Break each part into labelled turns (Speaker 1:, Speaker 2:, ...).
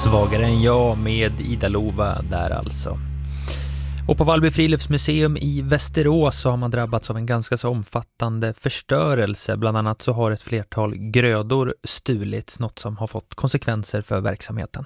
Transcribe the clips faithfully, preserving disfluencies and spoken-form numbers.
Speaker 1: Svagare än jag med Ida Lova där alltså. Och på Vallby friluftsmuseum i Västerås så har man drabbats av en ganska så omfattande förstörelse. Bland annat så har ett flertal grödor stulits, något som har fått konsekvenser för verksamheten.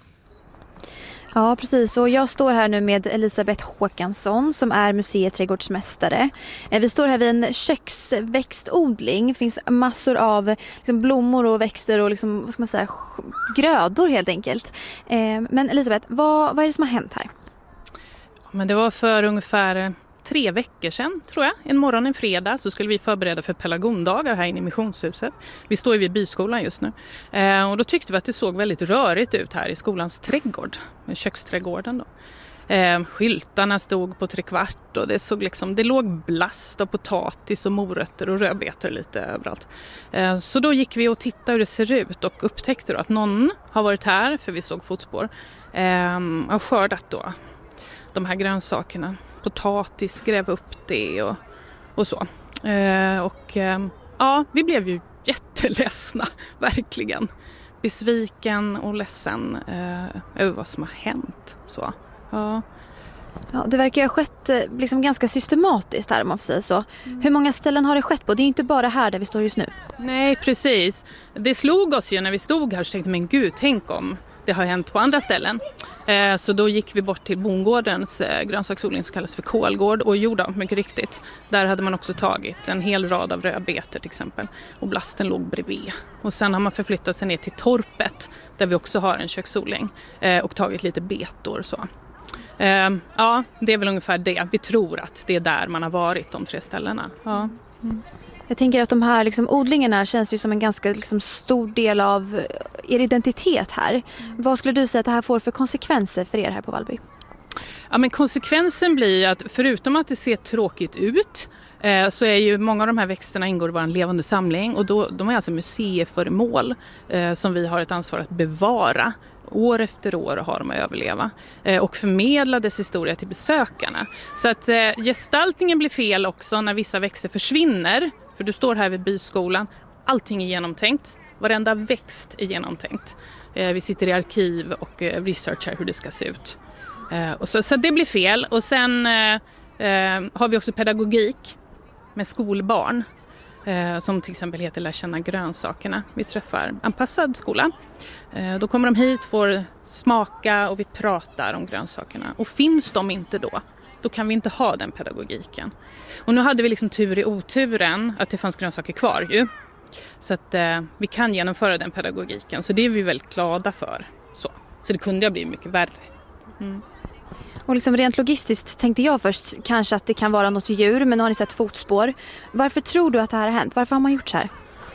Speaker 2: Ja, precis. Och jag står här nu med Elisabeth Håkansson som är museiträdgårdsmästare. Vi står här vid en köksväxtodling. Det finns massor av liksom, blommor och växter och liksom, vad ska man säga, grödor helt enkelt. Men Elisabeth, vad, vad är det som har hänt här?
Speaker 3: Men det var för ungefär tre veckor sedan, tror jag. En morgon, en fredag, så skulle vi förbereda för pelargondagar här inne i missionshuset. Vi står ju vid byskolan just nu. Eh, och då tyckte vi att det såg väldigt rörigt ut här i skolans trädgård, med köksträdgården då. Eh, skyltarna stod på tre kvart och det såg liksom, det låg blast och potatis och morötter och rödbetor lite överallt. Eh, så då gick vi och tittade hur det ser ut och upptäckte då att någon har varit här, för vi såg fotspår, eh, och skördat då de här grönsakerna. Potatis, gräva upp det och, och så. Eh, och eh, ja, vi blev ju jätteledsna, verkligen. Besviken och ledsen eh, över vad som har hänt. Så, ja.
Speaker 2: Ja, det verkar ha skett liksom ganska systematiskt här, om man får säga så. Mm. Hur många ställen har det skett på? Det är inte bara här där vi står just nu.
Speaker 3: Nej, precis. Det slog oss ju när vi stod här och tänkte, men gud, tänk om det har hänt på andra ställen. Eh, så då gick vi bort till bondgårdens eh, grönsaksodling som kallas för Kolgård. Och gjorde mycket riktigt. Där hade man också tagit en hel rad av rödbetor till exempel. Och blasten låg bredvid. Och sen har man förflyttat sig ner till torpet där vi också har en köksodling. Eh, och tagit lite betor så. Eh, ja, det är väl ungefär det. Vi tror att det är där man har varit, de tre ställena. Ja. Mm.
Speaker 2: Jag tänker att de här liksom, odlingarna känns ju som en ganska liksom, stor del av er identitet här. Mm. Vad skulle du säga att det här får för konsekvenser för er här på Vallby?
Speaker 3: Ja, men konsekvensen blir att förutom att det ser tråkigt ut eh, så är ju många av de här växterna ingår i vår levande samling. Och då, de är alltså museiföremål eh, som vi har ett ansvar att bevara år efter år och ha dem att överleva. Eh, och förmedla dess historia till besökarna. Så att eh, gestaltningen blir fel också när vissa växter försvinner. För du står här vid byskolan, allting är genomtänkt, varenda växt är genomtänkt. Eh, vi sitter i arkiv och eh, researchar hur det ska se ut. Eh, och så, så det blir fel. Och sen eh, eh, har vi också pedagogik med skolbarn. Eh, som till exempel heter Lär känna grönsakerna. Vi träffar anpassad skola. Eh, då kommer de hit, får smaka och vi pratar om grönsakerna. Och finns de inte då, då kan vi inte ha den pedagogiken. Och nu hade vi liksom tur i oturen att det fanns grönsaker kvar ju. Så att eh, vi kan genomföra den pedagogiken. Så det är vi väldigt glada för. Så, så det kunde ha blivit mycket värre. Mm.
Speaker 2: Och liksom rent logistiskt tänkte jag först kanske att det kan vara något djur, men nu har ni sett fotspår. Varför tror du att det här har hänt? Varför har man gjort så här?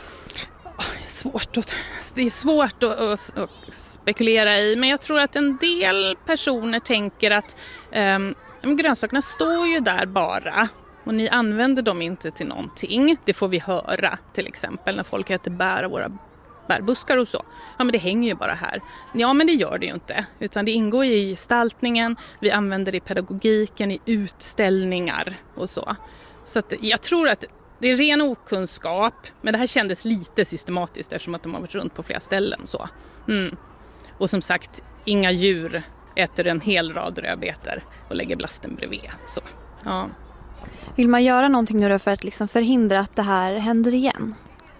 Speaker 3: Det är svårt att, det är svårt att, att, att spekulera i, men jag tror att en del personer tänker att um, grönsakerna står ju där bara och ni använder dem inte till någonting. Det får vi höra till exempel när folk äter bär av våra bärbuskar och så. Ja, men det hänger ju bara här. Ja, men det gör det ju inte. Utan det ingår i gestaltningen. Vi använder det i pedagogiken, i utställningar och så. Så att jag tror att det är ren okunskap. Men det här kändes lite systematiskt eftersom att de har varit runt på flera ställen. Så. Mm. Och som sagt, inga djur äter en hel rad rödbetor och lägger blasten bredvid. Så. Ja.
Speaker 2: Vill man göra någonting nu då för att liksom förhindra att det här händer igen?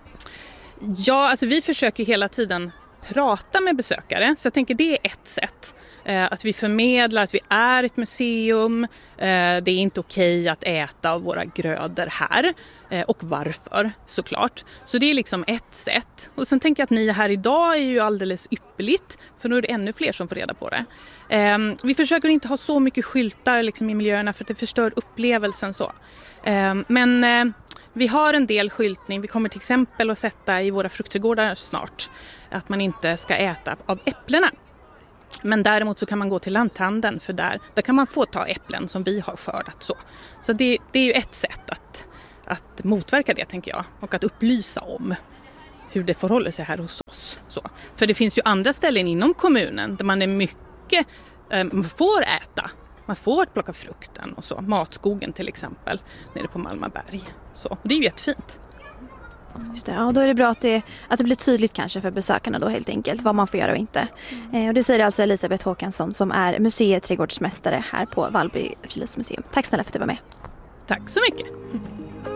Speaker 3: Ja, alltså vi försöker hela tiden prata med besökare. Så jag tänker det är ett sätt. Eh, att vi förmedlar att vi är ett museum. Eh, det är inte okej att äta av våra grödor här. Eh, och varför, såklart. Så det är liksom ett sätt. Och sen tänker jag att ni här idag är ju alldeles ypperligt. För nu är det ännu fler som får reda på det. Eh, vi försöker inte ha så mycket skyltar liksom, i miljöerna för att det förstör upplevelsen så. Eh, men... Eh, Vi har en del skyltning. Vi kommer till exempel att sätta i våra fruktträdgårdar snart att man inte ska äta av äpplena. Men däremot så kan man gå till lanthandeln för där, där kan man få ta äpplen som vi har skördat. Så, så det, det är ju ett sätt att, att motverka det, tänker jag. Och att upplysa om hur det förhåller sig här hos oss. Så. För det finns ju andra ställen inom kommunen där man är mycket, eh, man får äta. Man får plocka frukten och så. Matskogen till exempel nere på Malmaberg. Så. Och det är ju jättefint.
Speaker 2: Just det. Ja, då är det bra att det, att det blir tydligt kanske för besökarna då helt enkelt vad man får göra och inte. Eh, och det säger alltså Elisabeth Håkansson som är museiträdgårdsmästare här på Vallby friluftsmuseum. Tack snälla för att du var med.
Speaker 3: Tack så mycket.